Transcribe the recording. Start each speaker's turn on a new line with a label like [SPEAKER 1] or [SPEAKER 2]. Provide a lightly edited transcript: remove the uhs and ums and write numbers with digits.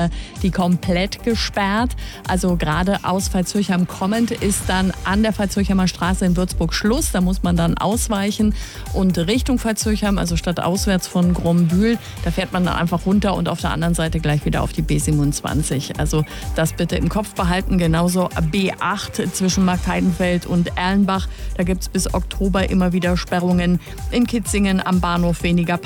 [SPEAKER 1] die komplett gesperrt. Also gerade aus Pfalz-Zürchheim kommend ist dann an der Pfalz-Zürchheimer Straße in Würzburg Schluss. Da muss man dann ausweichen und Richtung Pfalz-Zürchheim, also statt auswärts von Grombühl, da fährt man dann einfach runter und auf der anderen Seite gleich wieder auf die B27. Also das bitte im Kopf behalten. Genauso B8 zwischen Markheidenfeld und Erlenbach. Da gibt es bis Oktober immer wieder Sperrungen. In Kitzingen am Bahnhof weniger